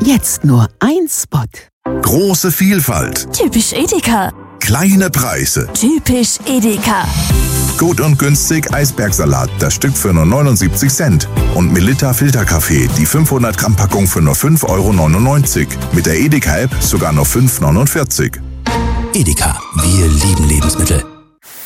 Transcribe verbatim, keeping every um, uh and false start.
Jetzt nur ein Spot. Große Vielfalt. Typisch Edeka. Kleine Preise. Typisch Edeka. Gut und günstig Eisbergsalat, das Stück für nur neunundsiebzig Cent. Und Melitta Filterkaffee, die fünfhundert Gramm Packung für nur fünf Euro neunundneunzig. Mit der Edeka-App sogar nur fünf Euro neunundvierzig. Edeka, wir lieben Lebensmittel.